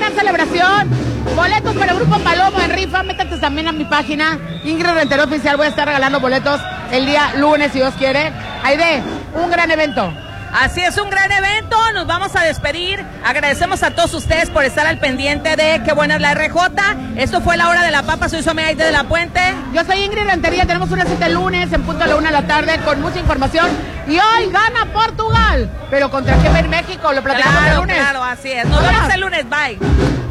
gran celebración. Boletos para el Grupo Palomo en rifa. Métete también a mi página, Ingrid Rentería Oficial. Voy a estar regalando boletos el día lunes, si Dios quiere. Aide, un gran evento. Así es, un gran evento, nos vamos a despedir, agradecemos a todos ustedes por estar al pendiente de Qué Buena es la RJ, esto fue La Hora de la Papa, soy su amiga Aide de la Puente. Yo soy Ingrid Rentería, tenemos una cita el lunes en punto a la 1 de la tarde con mucha información y hoy gana Portugal, pero ¿contra qué va a ir México? Lo platicamos el lunes. Claro, así es, nos vemos el lunes, bye.